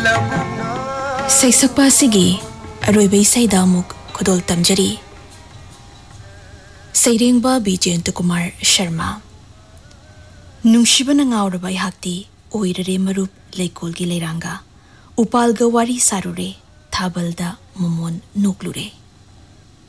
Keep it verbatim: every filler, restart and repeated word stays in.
सैसक्पा सिगी अरोइबै सैदा मुक खुदोल तमजरी सैरेंगबा Vijayant Kumar Sharma नुंशिबना ngauraba ihakti oirare marup leikolgi leiranga upalga wari sarure thabalda momon nuklure